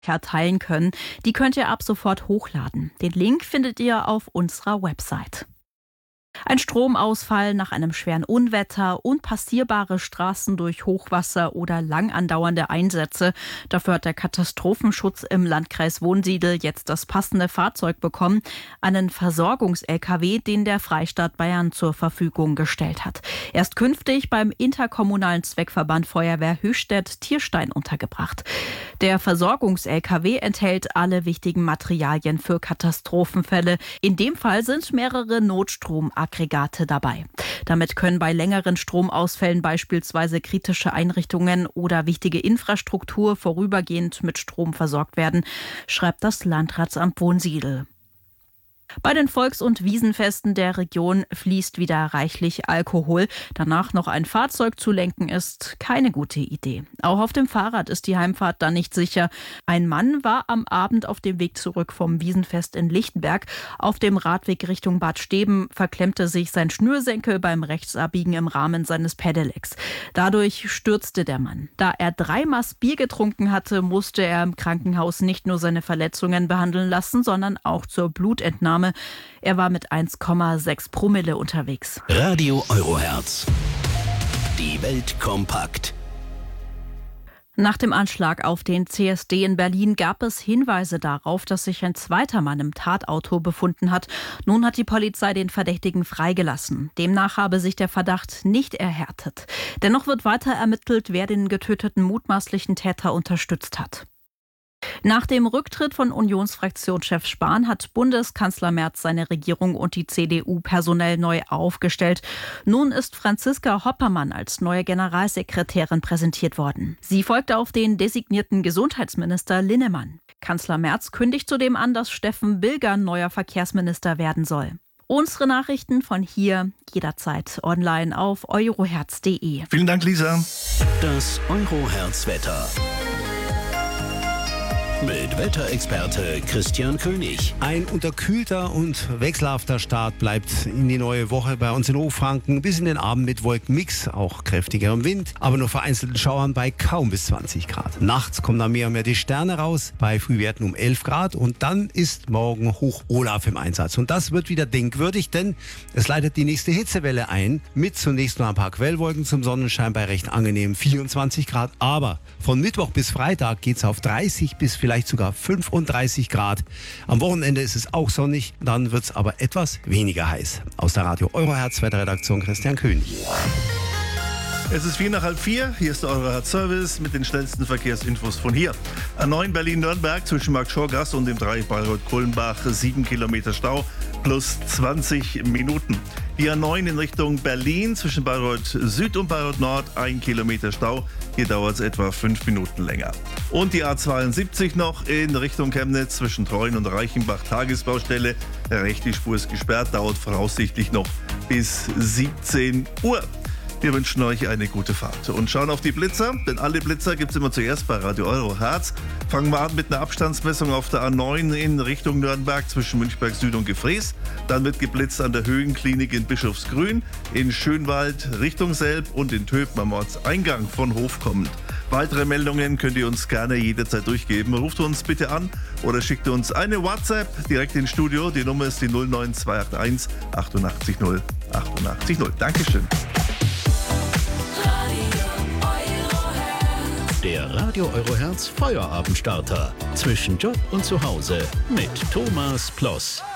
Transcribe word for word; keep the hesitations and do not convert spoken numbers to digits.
teilen können. Die könnt ihr ab sofort hochladen. Den Link findet ihr auf unserer Website. Ein Stromausfall nach einem schweren Unwetter, unpassierbare Straßen durch Hochwasser oder lang andauernde Einsätze. Dafür hat der Katastrophenschutz im Landkreis Wunsiedel jetzt das passende Fahrzeug bekommen. Einen Versorgungs-L K W, den der Freistaat Bayern zur Verfügung gestellt hat. Er ist künftig beim interkommunalen Zweckverband Feuerwehr Höchstädt-Tierstein untergebracht. Der Versorgungs-L K W enthält alle wichtigen Materialien für Katastrophenfälle. In dem Fall sind mehrere Notstromaggregate dabei. Damit können bei längeren Stromausfällen beispielsweise kritische Einrichtungen oder wichtige Infrastruktur vorübergehend mit Strom versorgt werden, schreibt das Landratsamt Wunsiedel. Bei den Volks- und Wiesenfesten der Region fließt wieder reichlich Alkohol. Danach noch ein Fahrzeug zu lenken, ist keine gute Idee. Auch auf dem Fahrrad ist die Heimfahrt dann nicht sicher. Ein Mann war am Abend auf dem Weg zurück vom Wiesenfest in Lichtenberg. Auf dem Radweg Richtung Bad Steben verklemmte sich sein Schnürsenkel beim Rechtsabbiegen im Rahmen seines Pedelecs. Dadurch stürzte der Mann. Da er drei Maß Bier getrunken hatte, musste er im Krankenhaus nicht nur seine Verletzungen behandeln lassen, sondern auch zur Blutentnahme. Er war mit eins Komma sechs Promille unterwegs. Radio Eurohertz. Die Welt kompakt. Nach dem Anschlag auf den C S D in Berlin gab es Hinweise darauf, dass sich ein zweiter Mann im Tatauto befunden hat. Nun hat die Polizei den Verdächtigen freigelassen. Demnach habe sich der Verdacht nicht erhärtet. Dennoch wird weiter ermittelt, wer den getöteten mutmaßlichen Täter unterstützt hat. Nach dem Rücktritt von Unionsfraktionschef Spahn hat Bundeskanzler Merz seine Regierung und die C D U personell neu aufgestellt. Nun ist Franziska Hoppermann als neue Generalsekretärin präsentiert worden. Sie folgte auf den designierten Gesundheitsminister Linnemann. Kanzler Merz kündigt zudem an, dass Steffen Bilger neuer Verkehrsminister werden soll. Unsere Nachrichten von hier jederzeit online auf eurohertz punkt de. Vielen Dank, Lisa. Das Eurohertz-Wetter. Mit Wetterexperte Christian König. Ein unterkühlter und wechselhafter Start bleibt in die neue Woche bei uns in Hochfranken. Bis in den Abend mit Wolkenmix, auch kräftigerem Wind, aber nur vereinzelten Schauern bei kaum bis zwanzig Grad. Nachts kommen da mehr und mehr die Sterne raus, bei Frühwerten um elf Grad. Und dann ist morgen Hoch Olaf im Einsatz. Und das wird wieder denkwürdig, denn es leitet die nächste Hitzewelle ein. Mit zunächst noch ein paar Quellwolken zum Sonnenschein bei recht angenehmen vierundzwanzig Grad. Aber von Mittwoch bis Freitag geht es auf dreißig bis vielleicht sogar fünfunddreißig Grad. Am Wochenende ist es auch sonnig, dann wird es aber etwas weniger heiß. Aus der Radio Eurohertz Wetterredaktion Christian König. Es ist vier nach halb vier. Hier ist der Eurohertz-Service mit den schnellsten Verkehrsinfos von hier. A neun Berlin-Nürnberg zwischen Markt-Schorgast und dem drei Bayreuth-Kulmbach sieben Kilometer Stau plus zwanzig Minuten. Die A neun in Richtung Berlin zwischen Bayreuth Süd und Bayreuth Nord ein Kilometer Stau. Hier dauert es etwa fünf Minuten länger. Und die A zweiundsiebzig noch in Richtung Chemnitz zwischen Treuen und Reichenbach Tagesbaustelle. Der rechte Spur ist gesperrt, dauert voraussichtlich noch bis siebzehn Uhr. Wir wünschen euch eine gute Fahrt und schauen auf die Blitzer, denn alle Blitzer gibt es immer zuerst bei Radio Eurohertz. Fangen wir an mit einer Abstandsmessung auf der A neun in Richtung Nürnberg zwischen Münchberg Süd und Gefrees. Dann wird geblitzt an der Höhenklinik in Bischofsgrün, in Schönwald Richtung Selb und in Töpen am Ortseingang von Hof kommend. Weitere Meldungen könnt ihr uns gerne jederzeit durchgeben. Ruft uns bitte an oder schickt uns eine WhatsApp direkt ins Studio. Die Nummer ist die null neun zwei acht eins achtundachtzig null achtundachtzig null. Dankeschön. Der Radio Eurohertz Feuerabendstarter. Zwischen Job und Zuhause mit Thomas Ploss.